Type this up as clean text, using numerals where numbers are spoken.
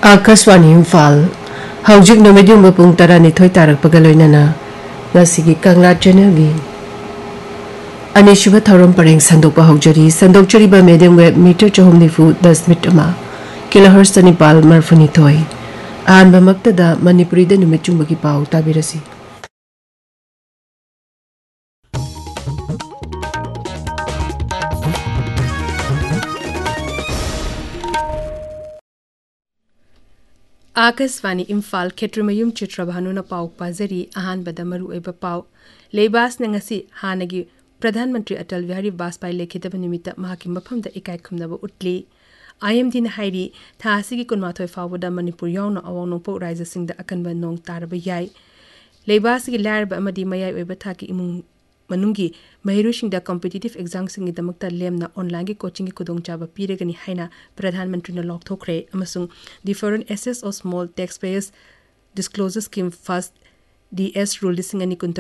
आकाशवाणी इम्फाल हौजिक नमेदियुंग पुंग 12 तारकपगा लोइनाना ngasi Kangla channelgi अनिशुभ थौरम परेंग संदोकपा hosiery संदोकचरीबा medium wave metre 410 minute अमा kilohertz Nepal मरफुनिथोय आनबा मक्तदा मणिपुरीदा नुमित चुंबगी पाउ ताबिरसी आकाशवाणी इम्फाल खेत्रमयुम चित्रभानुना पाउ पाजरी अहानबदा मरु एबा पाउ लेबास नंगसी हानगी प्रधानमंत्री अटल बिहारी वाजपेयी लेखितब निमित्त महाकि मफमदा इकाय खुमनबा उटली IMD ना हाइरी थासिगी कुनमाथोय फावबदा मणिपुर यावना अवांगनोंपो राज्यसिंगदा अकनबा नोंग तारबा याय लेबासगी लायरबा अमदी मयाय ओइबा थाकी इमुंग मनुंगी महिरुसिंगदा कॉम्पिटिटिव एग्जामसिंगि दमकता लेमना ऑनलाइन की कोचिंग की खुदोंचाबा पीरगनी हाइना प्रधानमंत्री ने लौथोखरे अमसुंग the foreign assets of small tax payers disclosure scheme first DS rule